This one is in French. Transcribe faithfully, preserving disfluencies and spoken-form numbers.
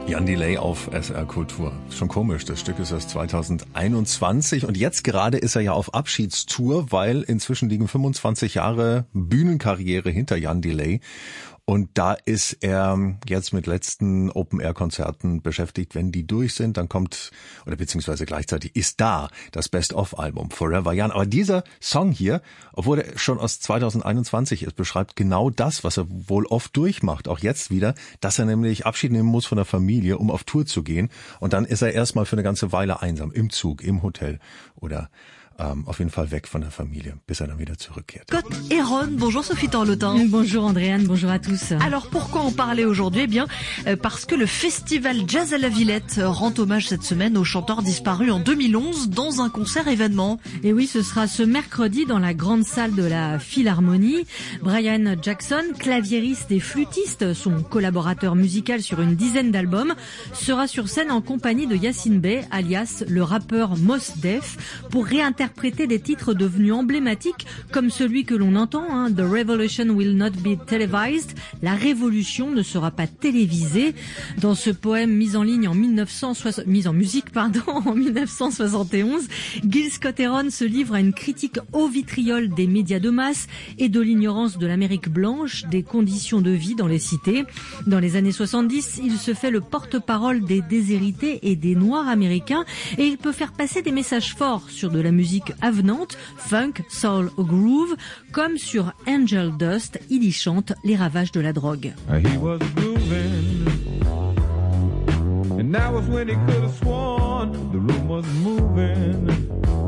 Jan Delay auf S R Kultur. Schon komisch, das Stück ist erst zweitausendeinundzwanzig und jetzt gerade ist er ja auf Abschiedstour, weil inzwischen liegen fünfundzwanzig Jahre Bühnenkarriere hinter Jan Delay. Und da ist er jetzt mit letzten Open-Air-Konzerten beschäftigt. Wenn die durch sind, dann kommt, oder beziehungsweise gleichzeitig ist da das Best-of-Album Forever Jan. Aber dieser Song hier, obwohl er schon aus zweitausendeinundzwanzig ist, beschreibt genau das, was er wohl oft durchmacht, auch jetzt wieder, dass er nämlich Abschied nehmen muss von der Familie, um auf Tour zu gehen. Und dann ist er erstmal für eine ganze Weile einsam, im Zug, im Hotel oder Ähm, auf jeden Fall weg von der Familie, bis er dann wieder zurückkehrt. Côte Héron, bonjour Sophie Torlotin. Bonjour Andréane, bonjour à tous. Alors pourquoi en parler aujourd'hui? Eh bien, euh, parce que le festival Jazz à la Villette rend hommage cette semaine au chanteur disparu en deux mille onze dans un concert événement. Et oui, ce sera ce mercredi dans la grande salle de la Philharmonie. Brian Jackson, claviériste et flûtiste, son collaborateur musical sur une dizaine d'albums, sera sur scène en compagnie de Yassine Bey, alias le rappeur Mos Def, pour réinterpréter interpréter des titres devenus emblématiques comme celui que l'on entend, hein, The Revolution will not be televised, la révolution ne sera pas télévisée. Dans ce poème mis en ligne en mille neuf cent soixante, mis en musique, pardon, en mille neuf cent soixante et onze, Gil Scott-Heron se livre à une critique au vitriol des médias de masse et de l'ignorance de l'Amérique blanche, des conditions de vie dans les cités. Dans les années soixante-dix, il se fait le porte-parole des déshérités et des Noirs américains et il peut faire passer des messages forts sur de la musique avenante, funk, soul ou groove, comme sur Angel Dust, il y chante les ravages de la drogue. He was grooving, and that was when he could have sworn the room was moving.